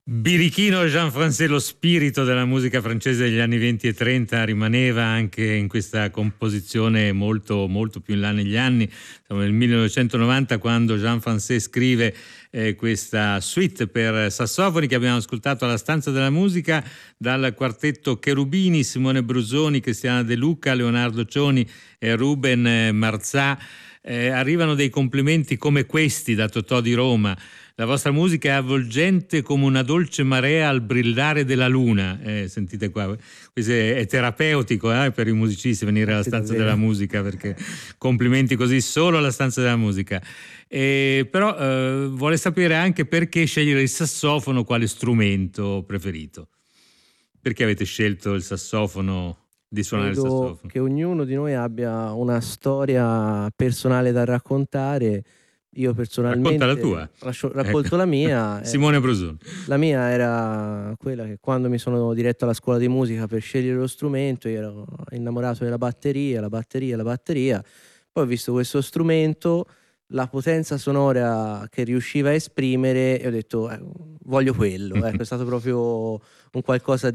Birichino Jean-Français, lo spirito della musica francese degli anni 20 e 30 rimaneva anche in questa composizione molto, molto più in là negli anni. Siamo nel 1990 quando Jean-Français scrive questa suite per sassofoni che abbiamo ascoltato alla Stanza della Musica dal quartetto Cherubini, Simone Brusoni, Cristiana De Luca, Leonardo Cioni e Ruben Marzà. Arrivano dei complimenti come questi da Totò di Roma. La vostra musica è avvolgente come una dolce marea al brillare della luna. Sentite qua, questo è terapeutico per i musicisti venire alla Stanza della Musica, perché complimenti così solo alla Stanza della Musica. Però vuole sapere anche perché scegliere il sassofono quale strumento preferito. Perché avete scelto il sassofono, di suonare il sassofono? Credo che ognuno di noi abbia una storia personale da raccontare. Io personalmente Racconta la tua. racconto la mia. Simone Brusoni. La mia era quella che quando mi sono diretto alla scuola di musica per scegliere lo strumento, io ero innamorato della batteria. Poi ho visto questo strumento, la potenza sonora che riusciva a esprimere e ho detto voglio quello. Ecco, è stato proprio un qualcosa